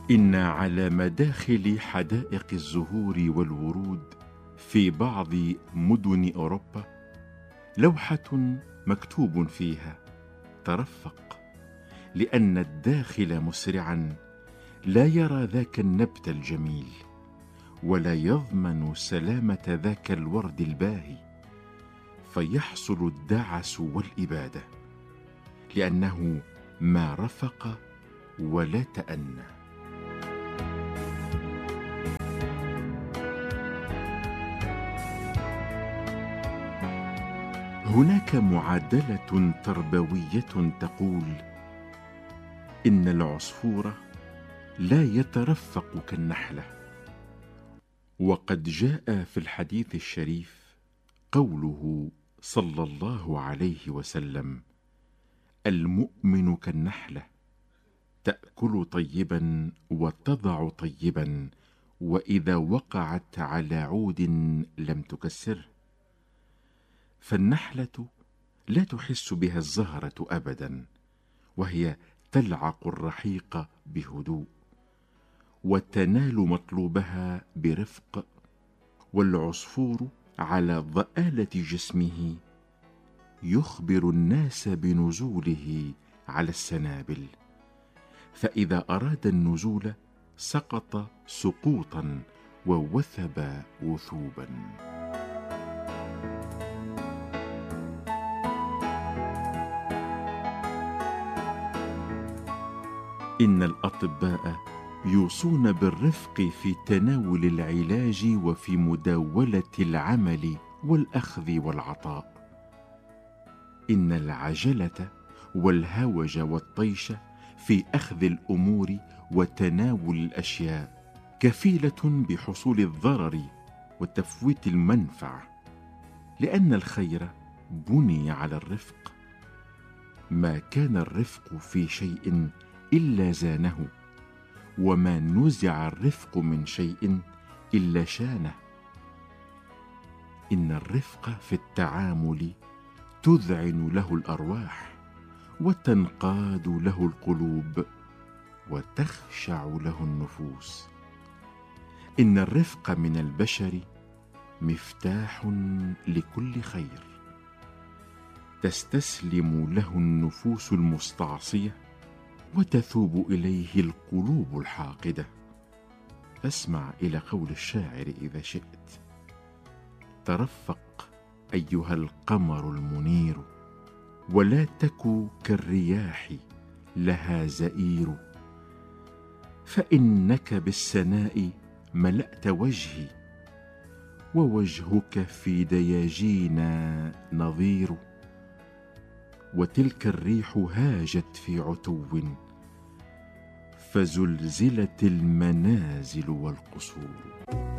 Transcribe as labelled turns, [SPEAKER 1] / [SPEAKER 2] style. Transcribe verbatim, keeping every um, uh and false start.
[SPEAKER 1] إن على مداخل حدائق الزهور والورود في بعض مدن أوروبا لوحة مكتوب فيها: ترفق، لأن الداخل مسرعا لا يرى ذاك النبت الجميل، ولا يضمن سلامة ذاك الورد الباهي، فيحصل الدعس والإبادة، لأنه ما رفق ولا تأنى. هناك معادلة تربوية تقول إن العصفور لا يترفق كالنحلة، وقد جاء في الحديث الشريف قوله صلى الله عليه وسلم: المؤمن كالنحلة تأكل طيبا وتضع طيبا، وإذا وقعت على عود لم تكسره. فالنحلة لا تحس بها الزهرة أبدا، وهي تلعق الرحيق بهدوء وتنال مطلوبها برفق، والعصفور على ضآلة جسمه يخبر الناس بنزوله على السنابل، فإذا أراد النزول سقط سقوطا ووثب وثوبا. إن الأطباء يوصون بالرفق في تناول العلاج وفي مداولة العمل والأخذ والعطاء. إن العجلة والهوج والطيش في أخذ الأمور وتناول الأشياء كفيلة بحصول الضرر وتفويت المنفعة، لأن الخير بني على الرفق. ما كان الرفق في شيء إلا زانه، وما نزع الرفق من شيء إلا شانه. إن الرفق في التعامل تذعن له الأرواح، وتنقاد له القلوب، وتخشع له النفوس. إن الرفق من البشر مفتاح لكل خير، تستسلم له النفوس المستعصية، وتثوب إليه القلوب الحاقدة. فاسمع إلى قول الشاعر إذا شئت: ترفق أيها القمر المنير، ولا تك كالرياح لها زئير، فإنك بالسناء ملأت وجهي، ووجهك في دياجينا نظير. وتلك الريح هاجت في عتو، فزلزلت المنازل والقصور.